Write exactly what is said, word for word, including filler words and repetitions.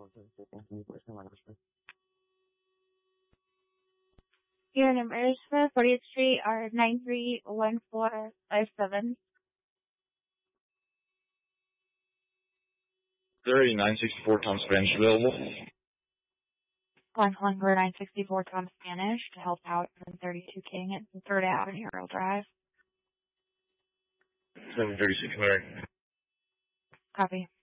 Your numbers for fortieth Street are nine three one four five seven. There eighty-nine sixty-four Tom Spanish available? one hundred nine sixty-four Tom Spanish to help out from thirty-two King at third Avenue Earl Drive. seven thirty-six Mary. Copy.